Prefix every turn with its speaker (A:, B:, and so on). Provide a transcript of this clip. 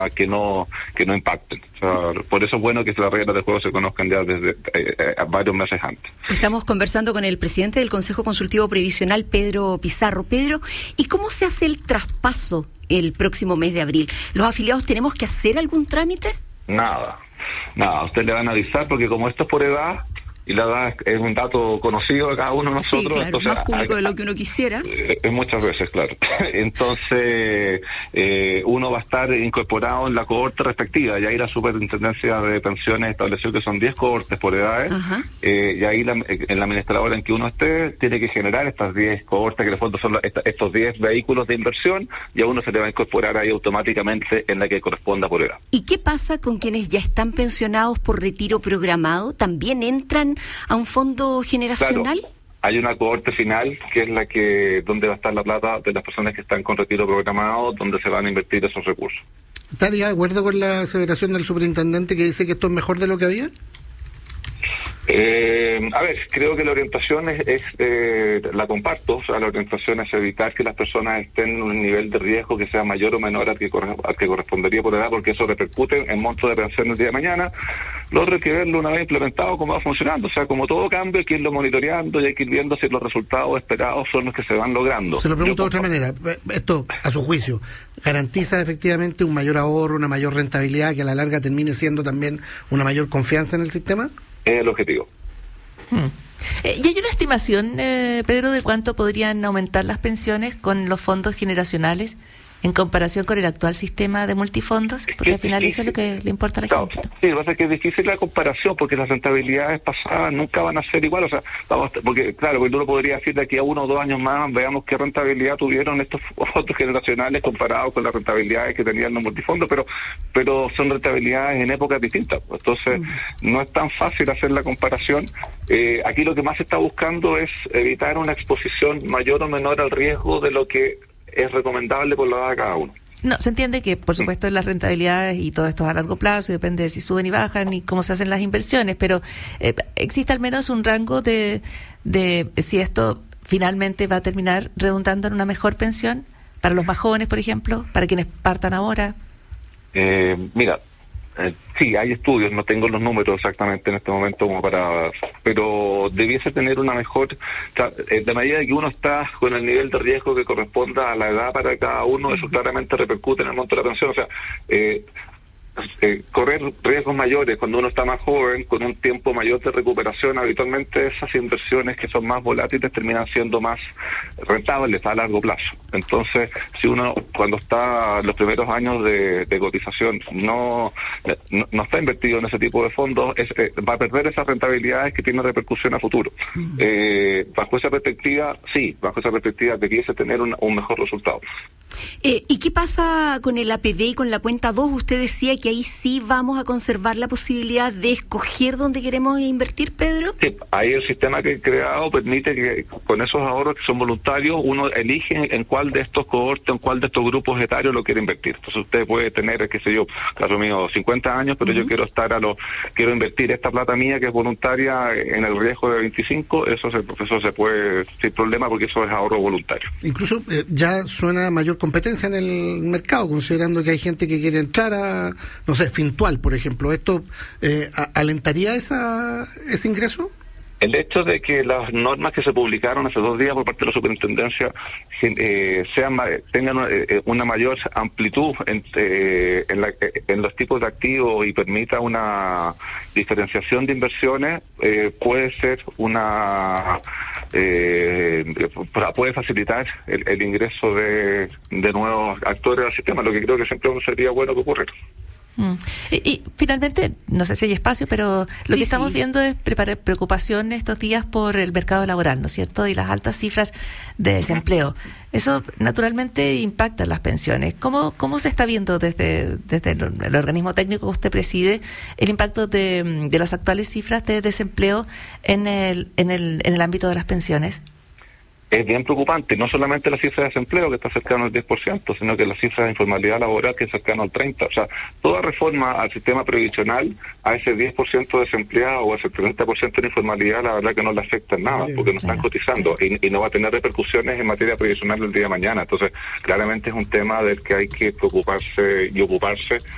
A: que no impacten. O sea, por eso es bueno que las reglas del juego se conozcan ya desde varios meses antes.
B: Estamos conversando con el presidente del Consejo Consultivo Previsional, Pedro Pizarro. Pedro, ¿y cómo se hace el traspaso el próximo mes de abril? ¿Los afiliados tenemos que hacer algún trámite?
A: Nada, a usted le van a avisar porque como esto es por edad, y la edad es un dato conocido de cada uno de nosotros.
B: Sí, claro,
A: entonces,
B: más público de lo que uno quisiera.
A: Muchas veces, claro. Entonces, uno va a estar incorporado en la cohorte respectiva, y ahí la Superintendencia de Pensiones estableció que son 10 cohortes por edades, y ahí en la administradora en que uno esté, tiene que generar estas 10 cohortes, que en el fondo son estos 10 vehículos de inversión, y a uno se le va a incorporar ahí automáticamente en la que corresponda por edad.
B: ¿Y qué pasa con quienes ya están pensionados por retiro programado? ¿También entran a un fondo generacional?
A: Claro, hay una cohorte final que es donde va a estar la plata de las personas que están con retiro programado, donde se van a invertir esos recursos.
C: ¿Estaría de acuerdo con la aseveración del superintendente que dice que esto es mejor de lo que había?
A: A ver, creo que la orientación la comparto. O sea, la orientación es evitar que las personas estén en un nivel de riesgo que sea mayor o menor al que correspondería por edad, porque eso repercute en monto de pensión el día de mañana. Lo otro hay que verlo una vez implementado cómo va funcionando. O sea, como todo cambio hay que irlo monitoreando y hay que ir viendo si los resultados esperados son los que se van logrando.
C: Se lo pregunto de otra manera. Esto, a su juicio, ¿garantiza efectivamente un mayor ahorro, una mayor rentabilidad, que a la larga termine siendo también una mayor confianza en el sistema?
A: Es el objetivo.
D: ¿Y hay una estimación, Pedro, de cuánto podrían aumentar las pensiones con los fondos generacionales en comparación con el actual sistema de multifondos? Porque al final eso es lo que le importa a la gente, ¿no?
A: Sí, lo que pasa es que es difícil la comparación porque las rentabilidades pasadas nunca van a ser igual. O sea, porque claro, uno podría decir de aquí a 1 o 2 años más, veamos qué rentabilidad tuvieron estos fondos generacionales comparados con las rentabilidades que tenían los multifondos, pero son rentabilidades en épocas distintas. Entonces, no es tan fácil hacer la comparación. Aquí lo que más se está buscando es evitar una exposición mayor o menor al riesgo de lo que es recomendable por la edad de cada uno.
D: No, se entiende que, por supuesto, las rentabilidades y todo esto es a largo plazo, y depende de si suben y bajan y cómo se hacen las inversiones, pero existe al menos un rango de si esto finalmente va a terminar redundando en una mejor pensión para los más jóvenes, por ejemplo, para quienes partan ahora.
A: Mira, sí, hay estudios, no tengo los números exactamente en este momento pero debiese tener una mejor, de medida que uno está con el nivel de riesgo que corresponda a la edad para cada uno, eso claramente repercute en el monto de la pensión. O sea, correr riesgos mayores cuando uno está más joven, con un tiempo mayor de recuperación, habitualmente esas inversiones que son más volátiles terminan siendo más rentables a largo plazo. Entonces, si uno cuando está en los primeros años de cotización no está invertido en ese tipo de fondos, va a perder esas rentabilidades que tienen repercusión a futuro. Bajo esa perspectiva debiese tener un mejor resultado.
B: ¿Y qué pasa con el APB y con la cuenta 2? Usted decía que ahí sí vamos a conservar la posibilidad de escoger dónde queremos invertir, Pedro.
A: Sí, ahí el sistema que he creado permite que con esos ahorros que son voluntarios, uno elige en cuál de estos cohortes, en cuál de estos grupos etarios lo quiere invertir. Entonces usted puede tener, qué sé yo, caso mío, 50 años, pero yo quiero quiero invertir esta plata mía que es voluntaria en el riesgo de 25, eso se puede sin problema porque eso es ahorro voluntario.
C: Incluso ya suena mayor competencia en el mercado, considerando que hay gente que quiere entrar a, no sé, Fintual, por ejemplo. ¿Esto alentaría ese ingreso?
A: El hecho de que las normas que se publicaron hace 2 días por parte de la superintendencia tengan una mayor amplitud en los tipos de activos y permita una diferenciación de inversiones, puede ser puede facilitar el ingreso de nuevos actores al sistema, lo que creo que siempre sería bueno que ocurriera.
D: Y finalmente, no sé si hay espacio, pero lo que estamos viendo es preocupación estos días por el mercado laboral, ¿no es cierto? Y las altas cifras de desempleo. Eso naturalmente impacta en las pensiones. ¿Cómo se está viendo desde el organismo técnico que usted preside el impacto de las actuales cifras de desempleo en el ámbito de las pensiones?
A: Es bien preocupante, no solamente la cifra de desempleo que está cercano al 10%, sino que la cifra de informalidad laboral que es cercano al 30%. O sea, toda reforma al sistema previsional a ese 10% de desempleado o ese 30% de informalidad, la verdad que no le afecta en nada, porque no están cotizando y no va a tener repercusiones en materia previsional el día de mañana. Entonces, claramente es un tema del que hay que preocuparse y ocuparse